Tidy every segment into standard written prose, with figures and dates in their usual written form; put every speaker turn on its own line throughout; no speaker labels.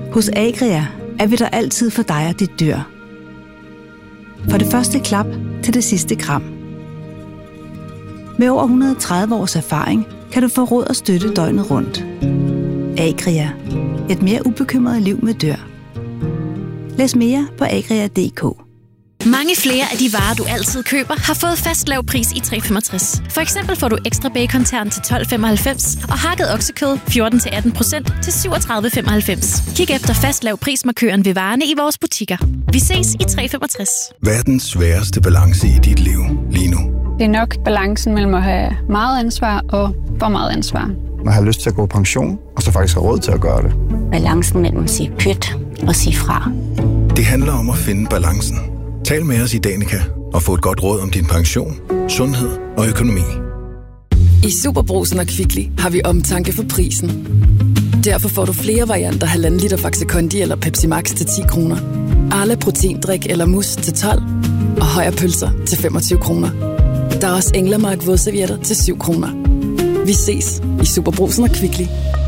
Hos Agria er vi der altid for dig og dit dyr. Fra det første klap til det sidste kram. Med over 130 års erfaring kan du få råd og støtte døgnet rundt. Agria. Et mere ubekymret liv med dyr. Læs mere på agria.dk.
Mange flere af de varer, du altid køber, har fået fast lav pris i 365. For eksempel får du ekstra bacon-tern til 12,95 og hakket oksekød 14-18% til 37,95. Kig efter fast lav prismarkøren ved varerne i vores butikker. Vi ses i 365.
Hvad er den sværeste balance i dit liv lige nu?
Det er nok balancen mellem at have meget ansvar og for meget ansvar.
Man har lyst til at gå på pension, og så faktisk have råd til at gøre det.
Balancen mellem at sige pyt og sige fra.
Det handler om at finde balancen. Tal med os i Danica og få et godt råd om din pension, sundhed og økonomi.
I Superbrugsen og Kvickly har vi omtanke for prisen. Derfor får du flere varianter 1,5 liter Faxe Kondi eller Pepsi Max til 10 kroner. Arla Proteindrik eller mus til 12. Og Højer Pølser til 25 kroner. Der er også Englemark vådservietter til 7 kroner. Vi ses i Superbrugsen og Kvickly.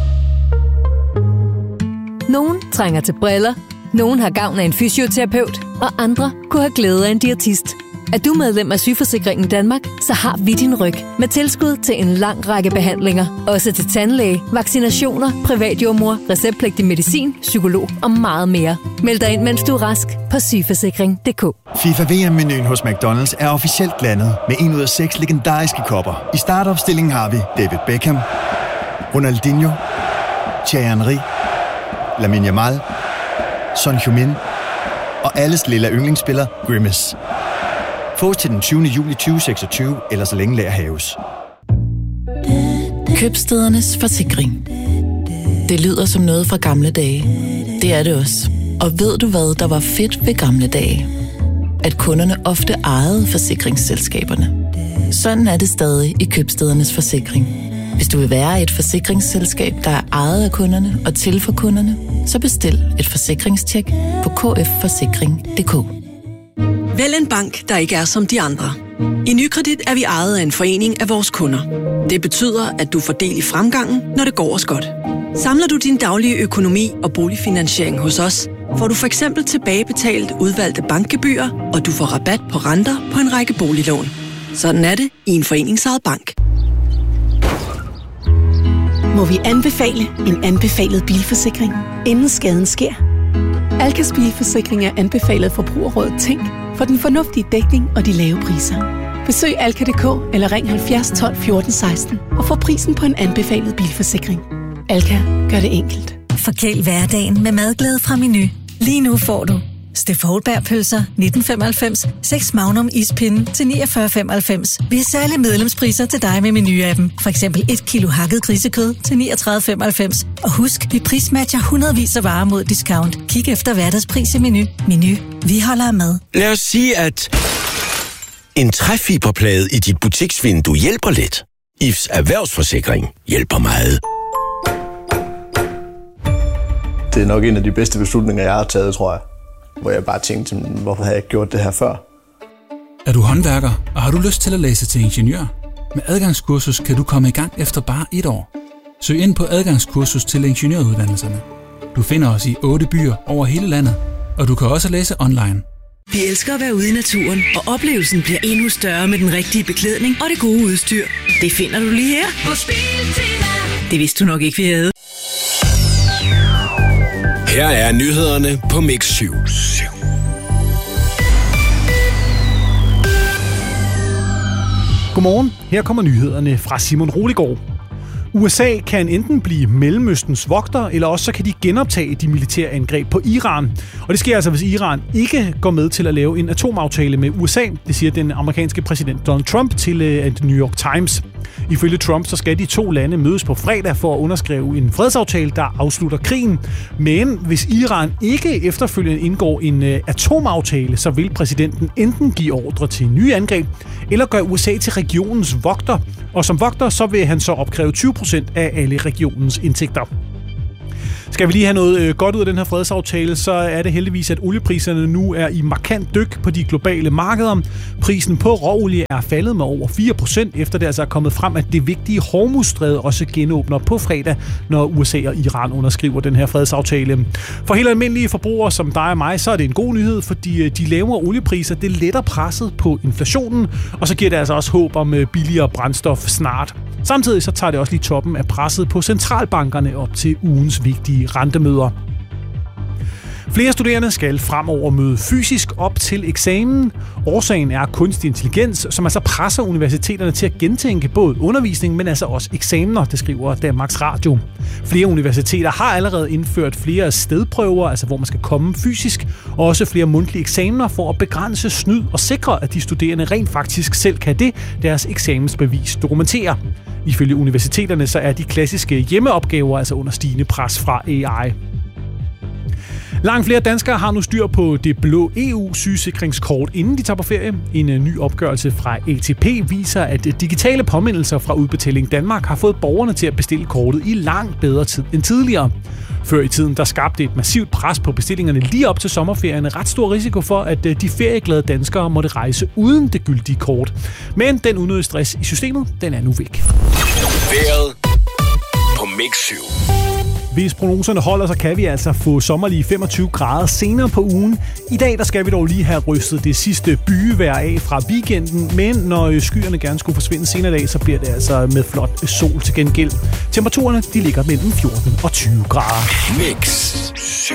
Nogen trænger til briller, nogen har gavn af en fysioterapeut, og andre kunne have glæde af en diætist. Er du medlem af Sygeforsikringen Danmark, så har vi din ryg med tilskud til en lang række behandlinger. Også til tandlæge, vaccinationer, privatjordmor, receptpligtig medicin, psykolog og meget mere. Meld dig ind, mens du er rask på sygeforsikring.dk.
FIFA VM-menuen hos McDonald's er officielt landet med 1 ud af 6 legendariske kopper. I startopstillingen har vi David Beckham, Ronaldinho, Thierry Henry, Lamine Yamal, Son Heung-min og alles lille yndlingsspiller Grimace. Fås til den 20. juli 2026, eller så længe lager haves.
Købstædernes forsikring. Det lyder som noget fra gamle dage. Det er det også. Og ved du hvad, der var fedt ved gamle dage? At kunderne ofte ejede forsikringsselskaberne. Sådan er det stadig i Købstædernes forsikring. Hvis du vil være et forsikringsselskab, der er ejet af kunderne og til for kunderne, så bestil et forsikringstjek på kfforsikring.dk.
Vælg en bank, der ikke er som de andre. I Nykredit er vi ejet af en forening af vores kunder. Det betyder, at du får del i fremgangen, når det går os godt. Samler du din daglige økonomi og boligfinansiering hos os, får du for eksempel tilbagebetalt udvalgte bankgebyrer, og du får rabat på renter på en række boliglån. Sådan er det i en foreningsejet bank.
Må vi anbefale en anbefalet bilforsikring, inden skaden sker? Alkas bilforsikring er anbefalet Forbrugerrådet Tænk for den fornuftige dækning og de lave priser. Besøg alka.dk eller ring 70 12 14 16 og få prisen på en anbefalet bilforsikring. Alka gør det enkelt.
Forkæl hverdagen med madglæde fra Menu. Lige nu får du Steff Holberg-pølser 1995, 6 Magnum ispinde til 49,95. Vi har særlige medlemspriser til dig med Menu-appen. For eksempel 1 kilo hakket grisekød til 39,95. Og husk, vi prismatcher hundredvis af varer mod discount. Kig efter hverdagspris i Menu. Menu. Vi holder af mad.
Lad os sige, at en træfiberplade i dit butiksvindue hjælper lidt. IFS Erhvervsforsikring hjælper meget.
Det er nok en af de bedste beslutninger, jeg har taget, tror jeg. Hvor jeg bare tænkte, hvorfor har jeg ikke gjort det her før?
Er du håndværker, og har du lyst til at læse til ingeniør? Med adgangskursus kan du komme i gang efter bare 1 år. Søg ind på adgangskursus til ingeniøruddannelserne. Du finder os i 8 byer over hele landet, og du kan også læse online.
Vi elsker at være ude i naturen, og oplevelsen bliver endnu større med den rigtige beklædning og det gode udstyr. Det finder du lige her på Biltema. Det vidste du nok ikke, vi havde.
Her er nyhederne på Mix 7.
Godmorgen, her kommer nyhederne fra Simon Roligård. USA kan enten blive Mellemøstens vogter, eller også så kan de genoptage de militære angreb på Iran. Og det sker altså, hvis Iran ikke går med til at lave en atomaftale med USA. Det siger den amerikanske præsident Donald Trump til New York Times. Ifølge Trump så skal de 2 lande mødes på fredag for at underskrive en fredsaftale, der afslutter krigen. Men hvis Iran ikke efterfølgende indgår en atomaftale, så vil præsidenten enten give ordre til nye angreb, eller gøre USA til regionens vogter. Og som vogter så vil han så opkræve 20% af alle regionens indtægter. Skal vi lige have noget godt ud af den her fredsaftale, så er det heldigvis, at oliepriserne nu er i markant dyk på de globale markeder. Prisen på råolie er faldet med over 4%, efter det altså er kommet frem, at det vigtige Hormuzstræde også genåbner på fredag, når USA og Iran underskriver den her fredsaftale. For helt almindelige forbrugere som dig og mig, så er det en god nyhed, fordi de lavere oliepriser, det letter presset på inflationen, og så giver det altså også håb om billigere brændstof snart. Samtidig så tager det også lige toppen af presset på centralbankerne op til ugens vigtige rentemøder. Flere studerende skal fremover møde fysisk op til eksamen. Årsagen er kunstig intelligens, som altså presser universiteterne til at gentænke både undervisning, men altså også eksamener, det skriver Danmarks Radio. Flere universiteter har allerede indført flere stedprøver, altså hvor man skal komme fysisk, og også flere mundtlige eksamener for at begrænse snyd og sikre, at de studerende rent faktisk selv kan det, deres eksamensbevis dokumenterer. Ifølge universiteterne så er de klassiske hjemmeopgaver altså under stigende pres fra AI. Langt flere danskere har nu styr på det blå EU-sygesikringskort, inden de tager på ferie. En ny opgørelse fra ATP viser, at digitale påmindelser fra Udbetaling Danmark har fået borgerne til at bestille kortet i langt bedre tid end tidligere. Før i tiden der skabte et massivt pres på bestillingerne lige op til sommerferien. Ret stor risiko for, at de ferieglade danskere måtte rejse uden det gyldige kort. Men den unødige stress i systemet, den er nu væk.
Vejret på Mix 7.
Hvis prognoserne holder, så kan vi altså få sommerlige 25 grader senere på ugen. I dag der skal vi dog lige have rystet det sidste byvejr af fra weekenden, men når skyerne gerne skulle forsvinde senere i dag, så bliver det altså med flot sol til gengæld. Temperaturerne de ligger mellem 14 og 20 grader.
Mix